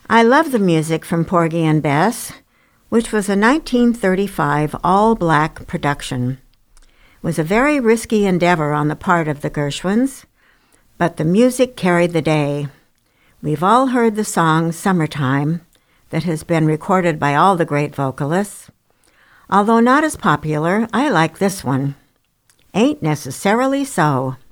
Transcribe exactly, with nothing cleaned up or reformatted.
I love the music from Porgy and Bess, which was a nineteen thirty-five all-black production. It was a very risky endeavor on the part of the Gershwins, but the music carried the day. We've all heard the song Summertime that has been recorded by all the great vocalists. Although not as popular, I like this one. Ain't Necessarily So.